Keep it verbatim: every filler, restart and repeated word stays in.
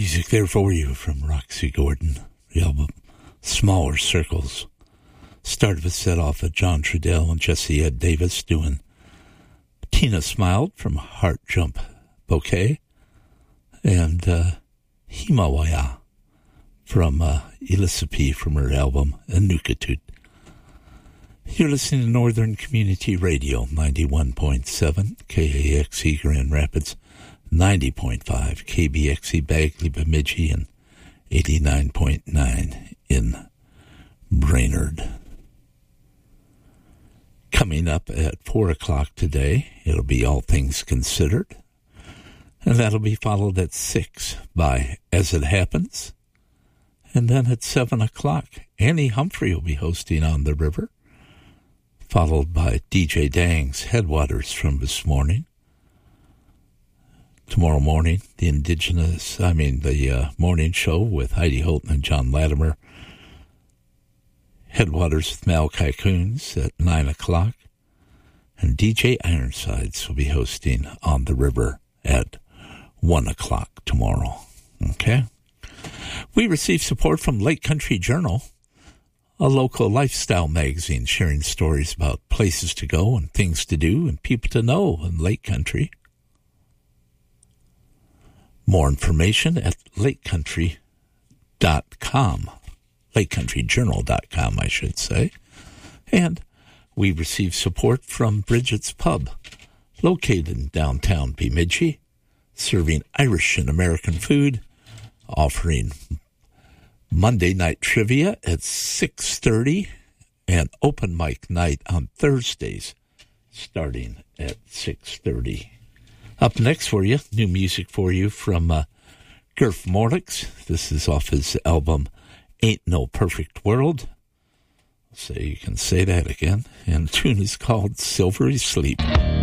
music there for you from Roxy Gordon, the album Smaller Circles. Started with set off of John Trudell and Jesse Ed Davis doing Tina Smiled from Heart Jump Bouquet, and uh, Himawaya from uh, Illissipi from her album Anukatut. You're listening to Northern Community Radio, ninety-one point seven K A X E Grand Rapids, ninety point five K B X E Bagley Bemidji, and eighty-nine point nine in Brainerd. Coming up at four o'clock today, it'll be All Things Considered, and that'll be followed at six by As It Happens, and then at seven o'clock, Annie Humphrey will be hosting On the River, followed by D J Dang's Headwaters from this morning. Tomorrow morning, the Indigenous, I mean, the uh, morning show with Heidi Holton and John Latimer. Headwaters with Malachi Coons at nine o'clock. And D J Ironsides will be hosting On the River at one o'clock tomorrow. Okay? We receive support from Lake Country Journal, a local lifestyle magazine sharing stories about places to go and things to do and people to know in Lake Country. More information at lake country dot com. lake country journal dot com, I should say. And we receive support from Bridget's Pub, located in downtown Bemidji, serving Irish and American food, offering Monday night trivia at six thirty and open mic night on Thursdays starting at six thirty. Up next for you, new music for you from uh, Gerf Morlix. This is off his album Ain't No Perfect World. So you can say that again. And the tune is called Silvery Sleep.